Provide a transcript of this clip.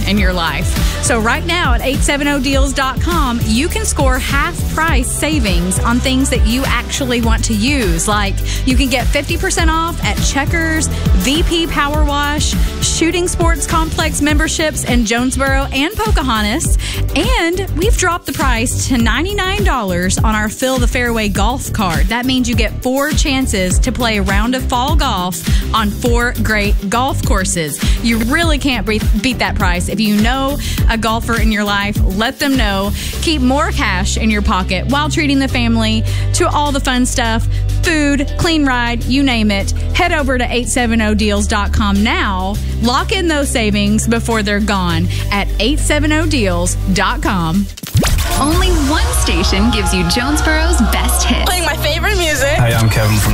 in your life. So right now at 870deals.com, you can score half-price savings on things that you actually want to use. Like you can get 50% off at Checkers, VP Power Wash, Shooting Sports Complex memberships in Jonesboro and Pocahontas. And we've dropped the price to $99 on our Fill the Fairway golf card. That means you get 4 chances to play a round of fall golf on 4 great golf courses. You really can't beat that price. If you know a golfer in your life, let them know. Keep more cash in your pocket while treating the family to all the fun stuff, food, clean ride, you name it. Head over to 870deals.com now. Lock in those savings before they're gone at 870deals.com. Only one station gives you Jonesboro's best hits. Playing my favorite music. Hey, I'm Kevin from